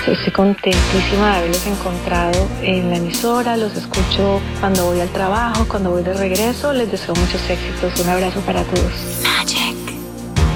Estoy contentísima de haberlos encontrado en la emisora, los escucho cuando voy al trabajo, cuando voy de regreso, les deseo muchos éxitos, un abrazo para todos.